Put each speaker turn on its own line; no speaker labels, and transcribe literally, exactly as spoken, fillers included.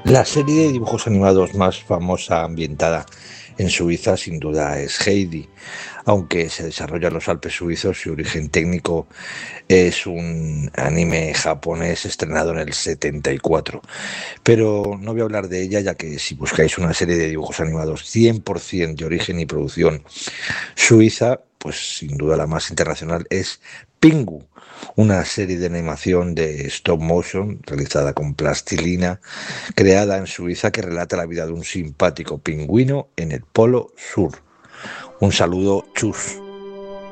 La serie de dibujos animados más famosa ambientada en Suiza sin duda es Heidi, aunque se desarrolla en los Alpes suizos. Su origen técnico es un anime japonés estrenado en el setenta y cuatro. Pero no voy a hablar de ella, ya que si buscáis una serie de dibujos animados cien por ciento de origen y producción suiza, pues sin duda la más internacional es Pingu, una serie de animación de stop motion realizada con plastilina, creada en Suiza, que relata la vida de un simpático pingüino en el Polo Sur. Un saludo, chus.